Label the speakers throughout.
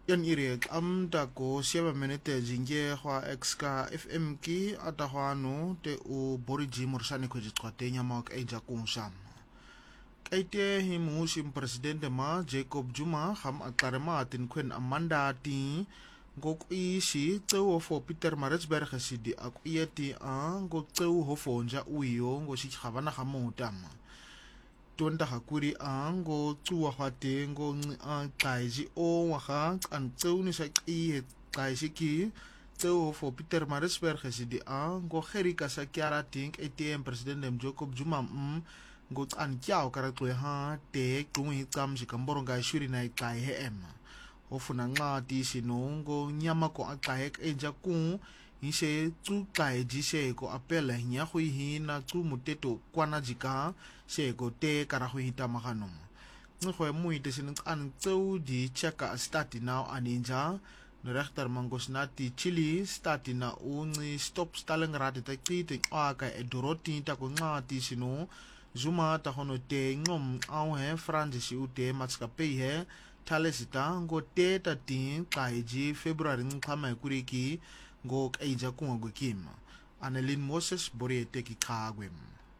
Speaker 1: Yan iri amdako 7 minute jinge hwa exka FM ki atahwano te u boriji morsani kweji twatenya mak eja kunsam. Kaite himushi presidente ma Jacob Zuma ham akarema atin kwen amanda ti ngok ishi tsewo fo Peter Maritzburg sidi ak ieti a ngok tsewo hofo nja uyo ngoshi khabana hamotama. Tonta hakuri ngo tsuwa hwate ngo kaiji o waha an tseuni sa iye kaiji ki tsewo fo Peter Maritzburg sidi ngo herika sa kiara ting ATM president Jacob Zuma ngo an kiao karatwe ha te kungi kam shikamboronga shuri na kai hem ofuna ngati sinongo nyama ko akaek eja ku ise tsu kaiji se ko apela nya hui hina tsu muteto kwana jika se ko te kara hui tamagano ngwe muite sin an tsu di cheka stati now aninja de rechter mangosnati Chili stati na ungi stop stalling rate ta kiti aka edoroti ta ko ngati sino Zuma ta hono te ngom au he Francis ute matskape he talesita ngo te ta tin kaiji February ngkama kuriki ngo kaija kungo kim Annelien Moses boriete ki kagwem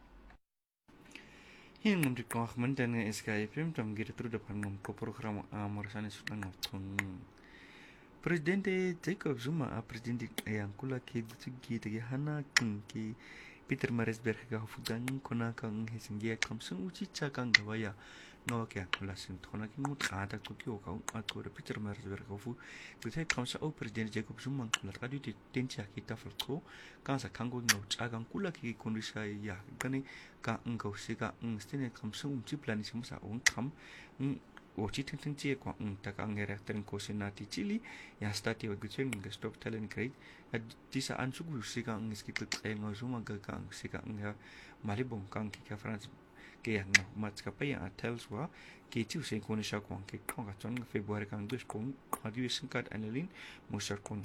Speaker 2: Hin ngom dik kong mendan nge SKFM tam gire tru depan ngom ko program morsani sutan ngotun Presidente Jacob Zuma presidente yang kula ke ditgi te hana ki Peter Maritzburg ga fudan kona kang hisingia kamsung uchi chakang gawaya no kya kula sin thona ki mut khada ko ki o ko Peter Maritzburg ga fu te kamsa o president Jacob Zuma kula ka di tencha ki tafal ko kansa kango no chagang kula ki kondisa ya gani ka ngau siga stene kamsung uchi plani simsa on kam Ochi ting cie kwa taka ngere ten ko senati Chili ya stati wa guchen ng stop talent grade at disa ansuk sika ng skipit ay ngosuma gagang sika ng malibong kang kika France ke yang mat ka pa ya tells wa ke tiu se ko nisha kwang ke kong ka chon February kang dus kong khadi singkat Annelien Moses kon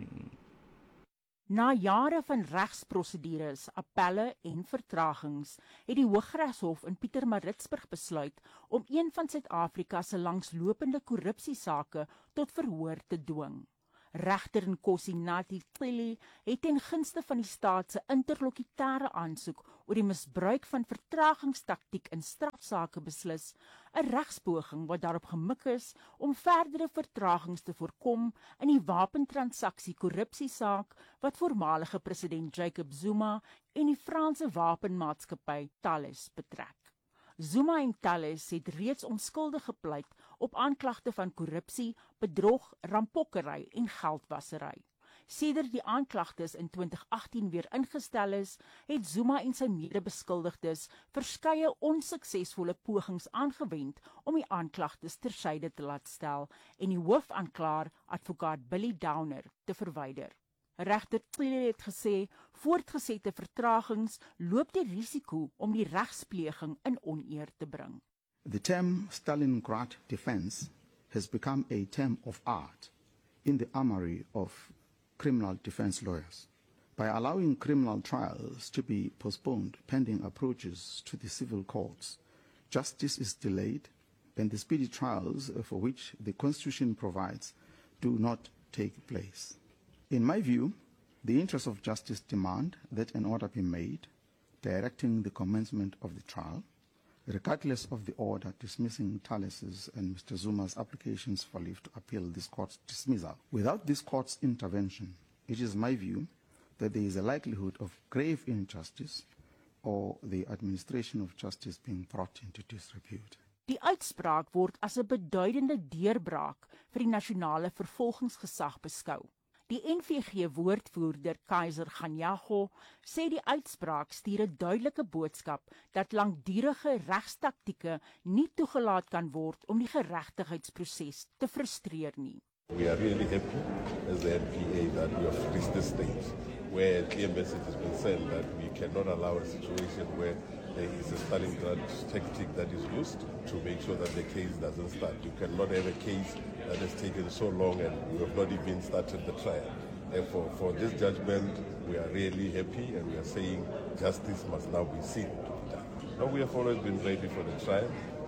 Speaker 3: Na jare van regsprosedures, appelle en vertragings, het die Hooggeregshof in Peter Maritzburg besluit om een van Suid-Afrika se langslopende korrupsiesake tot verhoor te dwing. Regter Nkosi Nati Cele het ten gunste van die staat se interlokutêre aansoek oor die misbruik van vertragingstaktiek in strafsake beslis, 'n regspoging wat daarop gemik is om verdere vertragings te voorkom in die wapentransaksie korrupsiesaak wat voormalige president Jacob Zuma en die Franse wapenmaatskappy Thales betrek. Zuma en Thales het reeds onskuldig gepleit op aanklagte van korrupsie, bedrog, rampokkery en geldwasery. Sedert die aanklagtes in 2018 weer ingestel is, het Zuma en sy medebeskuldigdes verskeie onsuksesvolle pogings aangewend om die aanklagtes tersyde te laat stel en die hoofaanklaer, advokaat Billy Downer, te verwyder. Regter Cele het gesê, voortgesette vertragings loop die risiko om die regspleging in oneer te bring.
Speaker 4: The term Stalingrad defense has become a term of art in the armory of criminal defense lawyers. By allowing criminal trials to be postponed pending approaches to the civil courts, justice is delayed and the speedy trials for which the Constitution provides do not take place. In my view, the interests of justice demand that an order be made directing the commencement of the trial, regardless of the order dismissing Thales's and Mr. Zuma's applications for leave to appeal this court's dismissal. Without this court's intervention, it is my view that there is a likelihood of grave injustice or the administration of justice being brought into disrepute.
Speaker 3: Die uitspraak word as 'n beduidende deurbraak vir die nasionale vervolgingsgesag beskou. Die NVG-woordvoerder Kaiser Ganyago sê die uitspraak stuur 'n duidelike boodskap dat langdurige regstaktieke nie toegelaat kan word om die geregtigheidsproses te frustreer nie.
Speaker 5: We are really happy as the NPA that we have reached this stage where a clear message has been sent that we cannot allow a situation where there is a Stalingrad tactic that is used to make sure that the case doesn't start. You cannot have a case that has taken so long and we have not even started the trial. Therefore, for this judgment, we are really happy and we are saying justice must now be seen to be done. Now, we have always been ready for the trial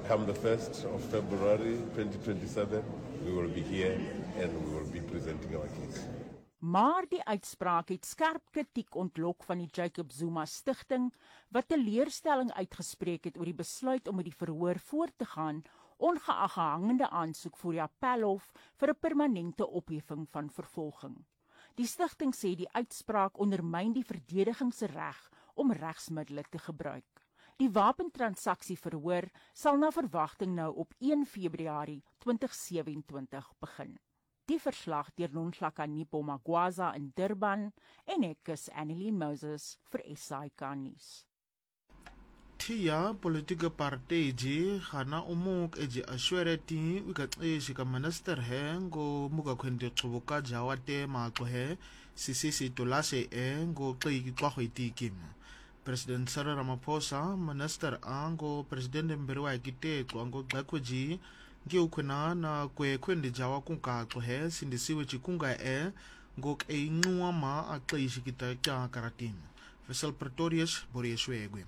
Speaker 5: Come the 1st of February 2027, we will be here and we will be presenting our case.
Speaker 3: Maar die uitspraak het skerp kritiek ontlok van die Jacob Zuma Stichting, wat teleurstelling uitgespreek het oor die besluit om met die verhoor voort te gaan, ongeag 'n hangende aansoek voor die Appelhof vir 'n permanente opheffing van vervolging. Die stigting sê die uitspraak ondermyn die verdediging se reg om regsmiddele te gebruik. Die wapentransaksie-verhoor sal na verwagting nou op 1 Februarie 2027 begin. Die verslag deur Nonhlakanipo Magwaza in Durban en ek is Annelien Moses vir SAK nuus.
Speaker 1: Tia politieke party gana umuk eji ashwereti wikaxeshi ka minister he ngo muka khwende xubuka jawate maqhe sisisi tolase ngo xiki xahwetiki. President Cyril Ramaphosa minister ango president mberiwa ikite ngo xakweji nge ukhona na kwende jawa kunkaxo he sindisiwe chikunga ngo keinqwa ma axeshi kita karatim. Vessel Pretorius Borieshwegwe.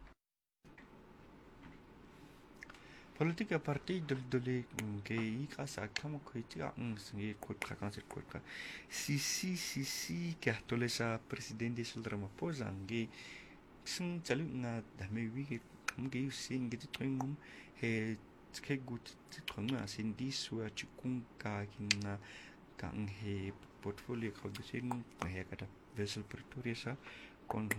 Speaker 2: Politika parti dul-duli ke ikasa kama kuitia ngi kotka kanser kotka sisi ke sa presidente Cyril Ramaphosa ngi sing chalu nga dame wi ngi sing ngi twingum he ke gut twinga sindi suwa chikung ka kinga kang he portfolio khogusing he kata Wessel Pretoria kon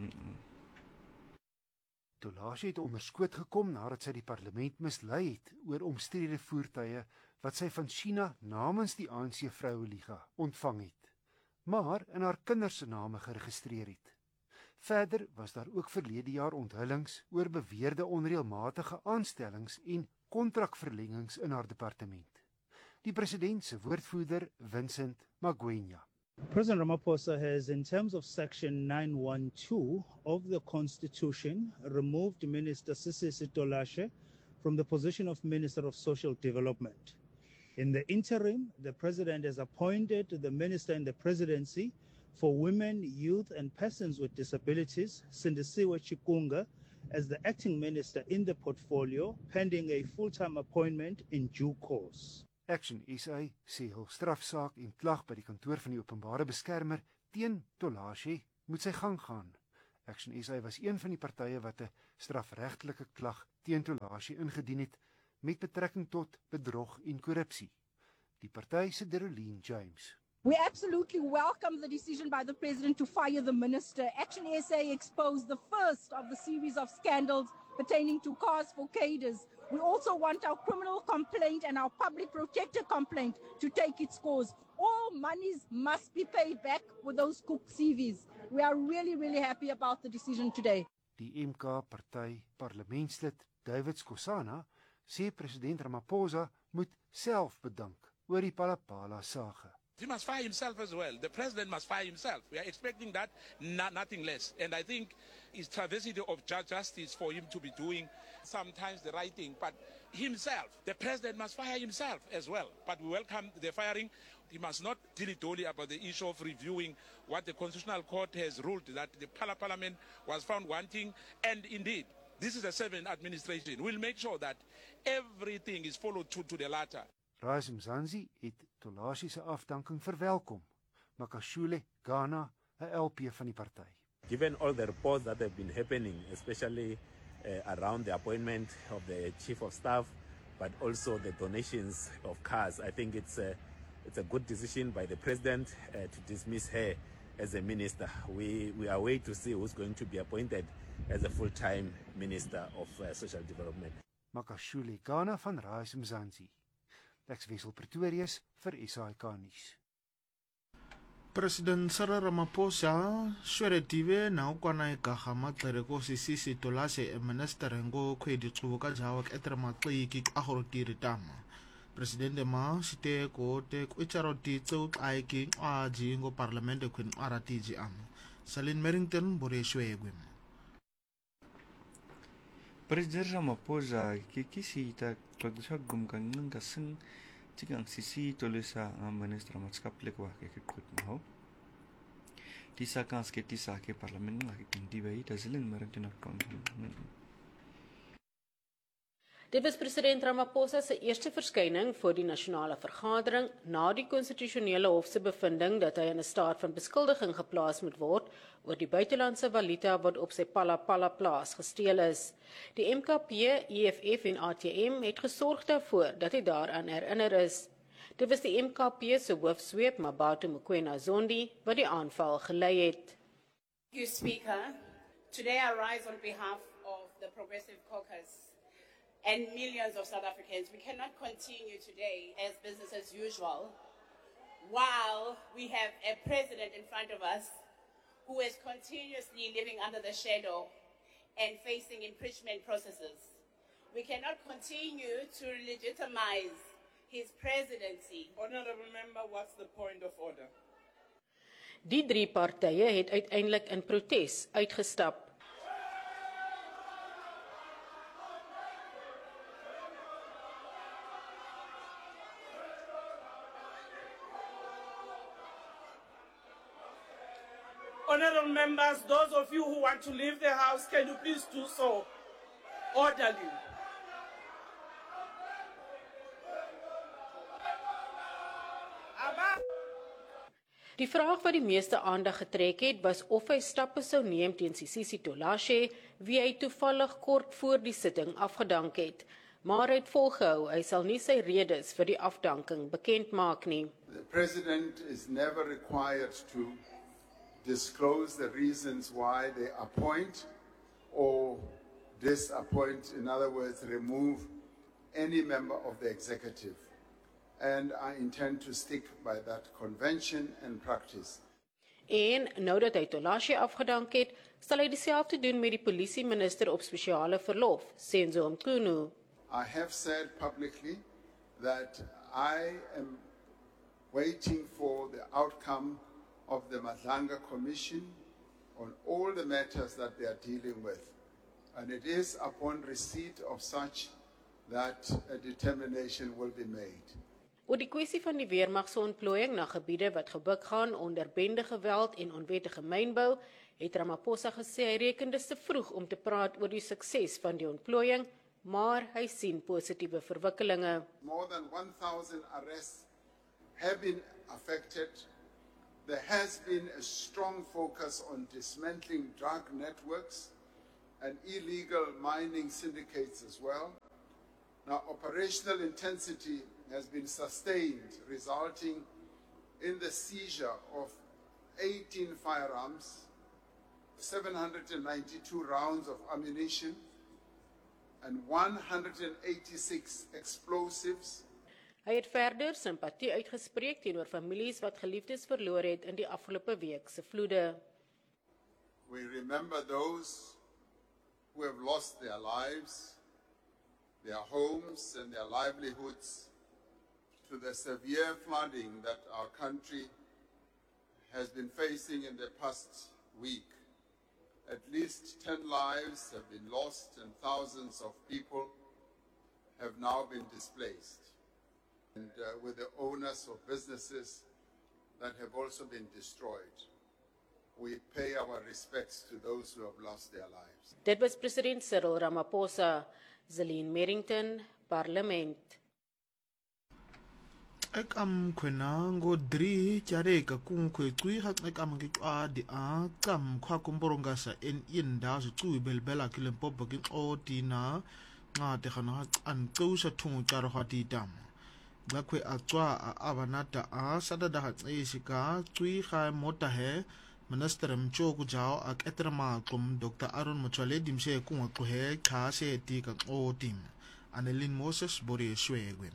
Speaker 6: Tolashi het onder skoot gekom nadat sy die parlement mislei het oor omstrede voertuie wat sy van China namens die ANC Vroueliga ontvang het, maar in haar kinders se name geregistreer het. Verder was daar ook verlede jaar onthullings oor beweerde onreëlmatige aanstellings en kontrakverlengings in haar departement. Die president se woordvoerder, Vincent Magwenya.
Speaker 7: President Ramaphosa has, in terms of Section 912 of the Constitution, removed Minister Sisisi Tolashe from the position of Minister of Social Development. In the interim, the President has appointed the Minister in the Presidency for Women, Youth and Persons with Disabilities, Sindisiwe Chikunga, as the acting Minister in the portfolio, pending a full-time appointment in due course.
Speaker 6: Action SA sê hul strafsaak en klag by die kantoor van die openbare beskermer teen Tolashe moet sy gang gaan. Action SA was een van die partye wat 'n strafregtelike klag teen Tolashe ingedien het met betrekking tot bedrog en korrupsie. Die party se Deroline James.
Speaker 8: We absolutely welcome the decision by the President to fire the Minister. Action SA exposed the first of the series of scandals pertaining to cars for cadres. We also want our criminal complaint and our public protector complaint to take its course. All monies must be paid back with those cooked CVs. We are really happy about the decision today.
Speaker 6: Die MK party parlementslid David Skosana sê president Ramaphosa moet self bedank oor die Palapala sage.
Speaker 9: He must fire himself as well. The president must fire himself. We are expecting that, nothing less. And I think it's travesty of justice for him to be doing sometimes the right thing. But himself, the president must fire himself as well. But we welcome the firing. He must not dilly-dally about the issue of reviewing what the Constitutional Court has ruled, that the Parliament was found wanting. And indeed, this is a seven administration. We'll make sure that everything is followed to the latter.
Speaker 6: Rais Mzansi het Tolashe se afdanking verwelkom. Makashule Ghana, 'n LP van die party.
Speaker 10: Given all the reports that have been happening, especially around the appointment of the chief of staff, but also the donations of cars, I think it's a good decision by the president to dismiss her as a minister. We are waiting to see who's going to be appointed as a full-time minister of social development.
Speaker 6: Makashule Ghana van Rais Mzansi. Ek Wessel Pretorius vir SAK nuus.
Speaker 1: President Cyril Ramaphosa shweretive na ukwana ikaga maxere ko Sisisi Tolashe minister ngo khwedi xubuka jawa etre maxiki axorotiri tama. President ma site ko te kwicharoti tseu xaiki aji ngo parliament khwin aratiji am. Salin Merrington Boreshwegwe.
Speaker 2: President Ramaphosa kisi ta todusha gumkan nga sing tigang Sisi Tolasa minister matskaplik wa ke kut maho tisa kanske tisa ke parlament la ke dibai da Salin Merrington kon.
Speaker 11: Dit was president Ramaphosa se eerste verskyning voor die nasionale vergadering na die konstitusionele hof se bevinding dat hy in 'n staat van beskuldiging geplaas moet word oor die buitelandse valuta wat op sy Palapala plaas gesteel is. Die MKP, EFF en ATM het gesorg daarvoor dat hy daaraan herinner is. Dit was die MKP se hoofsweep, Mabato Mokoena Zondi, wat die aanval gelei het.
Speaker 12: Thank you, Speaker. Today I rise on behalf of the Progressive Caucus and millions of South Africans. We cannot continue today as business as usual while we have a president in front of us who is continuously living under the shadow and facing impeachment processes. We cannot continue to legitimize his presidency.
Speaker 13: Honourable Member, what's the point of order?
Speaker 11: Die 3 partye het uiteindelik in protes uitgestap.
Speaker 13: Honourable members, those of you who want to leave the House, can you please do so orderly?
Speaker 11: Die vraag wat die meeste aandag getrek het, was of hy stappe sou neem teen Sisisi Tolashe, wie hy toevallig kort voor die sitting afgedank het. Maar hy het volgehou, hy sal nie sy redes vir die afdanking bekend maak nie.
Speaker 14: The president is never required to disclose the reasons why they appoint or disappoint, in other words, remove any member of the executive. And I intend to stick by that convention and practice.
Speaker 11: En nou dat hy Tolashe afgedank het, sal hy dieselfde doen met die polisieminister op spesiale verlof, Senzo Mchunu.
Speaker 14: I have said publicly that I am waiting for the outcome of the Madlanga Commission on all the matters that they are dealing with. And it is upon receipt of such that a determination will be made.
Speaker 11: Oor die kwessie van die weermag se ontplooiing na gebiede wat gebuk gaan onder bendegeweld en onwettige mynbou, het Ramaphosa gesê hy reken dis te vroeg om te praat oor die sukses van die ontplooiing, maar hy sien positiewe verwikkelinge.
Speaker 14: More than 1,000 arrests have been affected. There has been a strong focus on dismantling drug networks and illegal mining syndicates as well. Now, operational intensity has been sustained, resulting in the seizure of 18 firearms, 792 rounds of ammunition, and 186 explosives.
Speaker 11: Hy het verder simpatie uitgespreek teenoor families wat geliefdes verloor het in die afgelope week se vloede.
Speaker 14: We remember those who have lost their lives, their homes and their livelihoods to the severe flooding that our country has been facing in the past week. At least 10 lives have been lost and thousands of people have now been displaced. And with the owners of businesses that have also been destroyed. We pay our respects to those who have lost their lives.
Speaker 11: Dit was president Cyril Ramaphosa, Zelene Merrington, Parlement.
Speaker 1: Ek am kwena ngo 3 tjareka kunkwe cui hak ek am ngicwa di a kam kwa kumborongasa en inda zu belbela kilempopo ki otina nga te khana an qousa thungu tjaro khati tam bakwe a tswa a abanata a sadada ha tsishika cui kha mota he Minister Mchoku Jao ak etrama kum Dr. Aaron Motshwale dimse kungwa kuhe kha se tika otim Annelien Moses bori swegwen.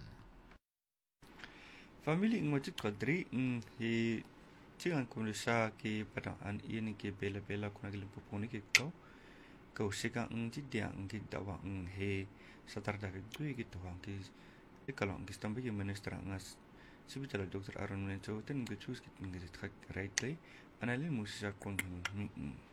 Speaker 2: Familie ngwajit kadri he tigan kumisa ki pada an ini ki bela kuna gilim poponi ki ko sika jidia ki dawa he satarda ki dui ki to ki kalau ki stambe ki minister ngas sibitala Dr. Aaron Motshwale ten ki choose ki ngit khak right lay Annelien Moses kun